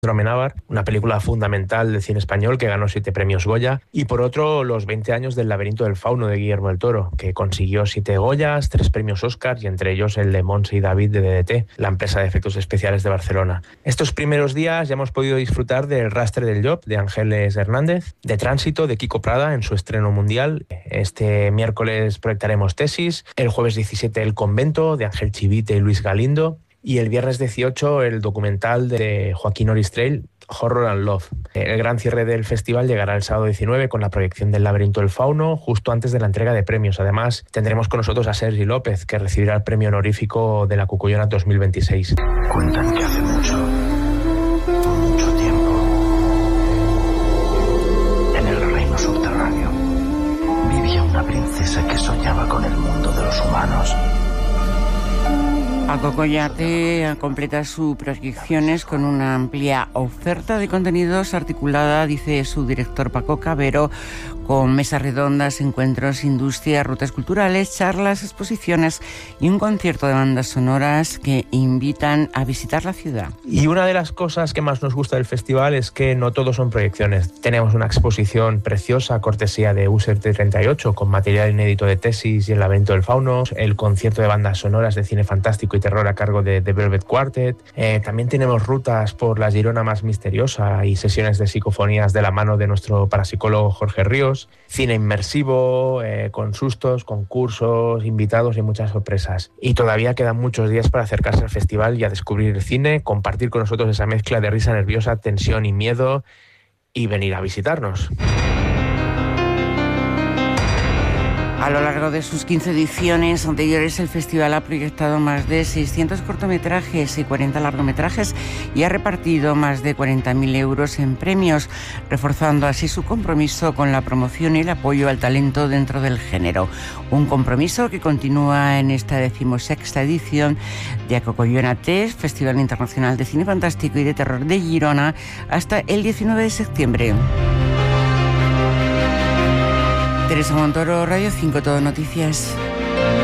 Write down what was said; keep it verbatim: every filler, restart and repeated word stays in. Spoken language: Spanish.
Amenábar, una película fundamental del cine español que ganó siete premios Goya, y por otro los veinte años del Laberinto del Fauno de Guillermo del Toro, que consiguió siete Goyas, tres premios Oscar y entre ellos el de Montse y David de D D T, la empresa de efectos especiales de Barcelona. Estos primeros días ya hemos podido disfrutar del Rastre del Llop de Ángeles Hernández, de Tránsito de Kiko Prada en su estreno mundial. Este miércoles proyectaremos Tesis, el jueves diecisiete El Convento de Ángel Chivite y Luis Galindo, y el viernes dieciocho el documental de Joaquín Oristrell, Horror and Love. El gran cierre del festival llegará el sábado diecinueve con la proyección del Laberinto del Fauno, justo antes de la entrega de premios. Además, tendremos con nosotros a Sergi López, que recibirá el premio honorífico de la Cucuyona dos mil veintiséis. Cuentan que hace mucho, mucho tiempo, en el reino subterráneo, vivía una princesa que soñaba con el mundo de los humanos. Paco Collate completa sus proyecciones con una amplia oferta de contenidos articulada, dice su director Paco Cabero, con mesas redondas, encuentros, industria, rutas culturales, charlas, exposiciones y un concierto de bandas sonoras que invitan a visitar la ciudad. Y una de las cosas que más nos gusta del festival es que no todo son proyecciones. Tenemos una exposición preciosa, cortesía de U S E R T treinta y ocho, con material inédito de Tesis y el Laberinto del Fauno, el concierto de bandas sonoras de cine fantástico y terror a cargo de The Velvet Quartet. Eh, también tenemos rutas por la Girona más misteriosa y sesiones de psicofonías de la mano de nuestro parapsicólogo Jorge Ríos. Cine inmersivo, eh, con sustos, concursos, invitados y muchas sorpresas. Y todavía quedan muchos días para acercarse al festival y a descubrir el cine, compartir con nosotros esa mezcla de risa nerviosa, tensión y miedo, y venir a visitarnos. A lo largo de sus quince ediciones anteriores, el festival ha proyectado más de seiscientos cortometrajes y cuarenta largometrajes y ha repartido más de cuarenta mil euros en premios, reforzando así su compromiso con la promoción y el apoyo al talento dentro del género. Un compromiso que continúa en esta decimosexta edición de Acocollona Test, Festival Internacional de Cine Fantástico y de Terror de Girona, hasta el diecinueve de septiembre. Teresa Montoro, Radio cinco, Todo Noticias.